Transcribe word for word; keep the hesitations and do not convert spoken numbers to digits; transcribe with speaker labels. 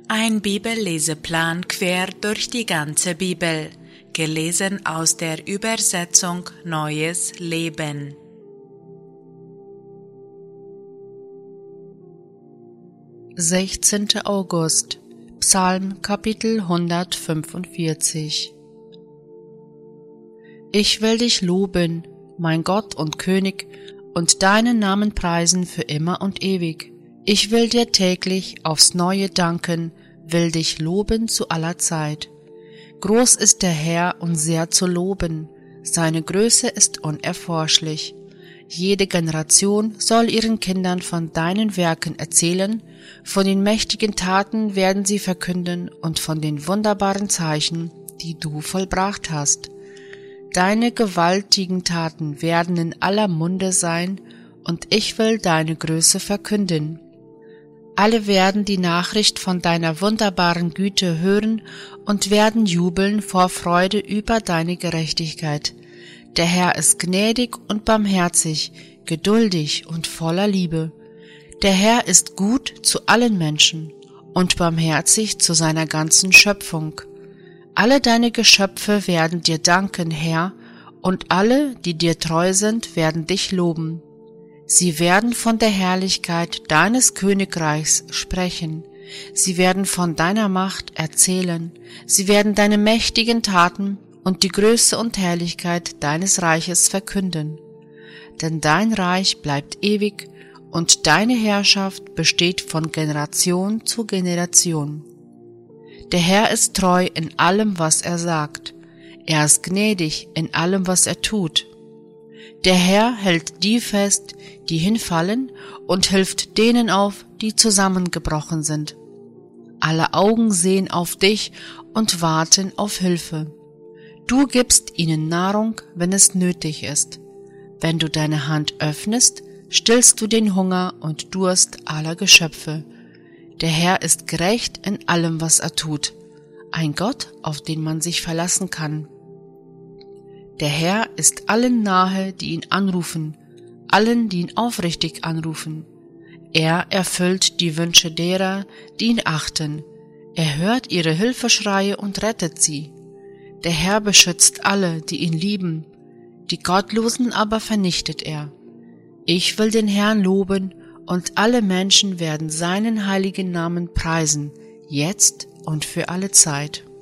Speaker 1: Ein Bibelleseplan quer durch die ganze Bibel, gelesen aus der Übersetzung Neues Leben. sechzehnter August, Psalm Kapitel hundertfünfundvierzig. Ich will dich loben, mein Gott und König, und deinen Namen preisen für immer und ewig. Ich will dir täglich aufs Neue danken, will dich loben zu aller Zeit. Groß ist der Herr und sehr zu loben, seine Größe ist unerforschlich. Jede Generation soll ihren Kindern von deinen Werken erzählen, von den mächtigen Taten werden sie verkünden und von den wunderbaren Zeichen, die du vollbracht hast. Deine gewaltigen Taten werden in aller Munde sein, und ich will deine Größe verkünden. Alle werden die Nachricht von deiner wunderbaren Güte hören und werden jubeln vor Freude über deine Gerechtigkeit. Der Herr ist gnädig und barmherzig, geduldig und voller Liebe. Der Herr ist gut zu allen Menschen und barmherzig zu seiner ganzen Schöpfung. Alle deine Geschöpfe werden dir danken, Herr, und alle, die dir treu sind, werden dich loben. Sie werden von der Herrlichkeit deines Königreichs sprechen. Sie werden von deiner Macht erzählen. Sie werden deine mächtigen Taten und die Größe und Herrlichkeit deines Reiches verkünden. Denn dein Reich bleibt ewig und deine Herrschaft besteht von Generation zu Generation. Der Herr ist treu in allem, was er sagt. Er ist gnädig in allem, was er tut. Der Herr hält die fest, die hinfallen, und hilft denen auf, die zusammengebrochen sind. Alle Augen sehen auf dich und warten auf Hilfe. Du gibst ihnen Nahrung, wenn es nötig ist. Wenn du deine Hand öffnest, stillst du den Hunger und Durst aller Geschöpfe. Der Herr ist gerecht in allem, was er tut. Ein Gott, auf den man sich verlassen kann. Der Herr ist allen nahe, die ihn anrufen, allen, die ihn aufrichtig anrufen. Er erfüllt die Wünsche derer, die ihn achten. Er hört ihre Hilfeschreie und rettet sie. Der Herr beschützt alle, die ihn lieben, die Gottlosen aber vernichtet er. Ich will den Herrn loben, und alle Menschen werden seinen heiligen Namen preisen, jetzt und für alle Zeit.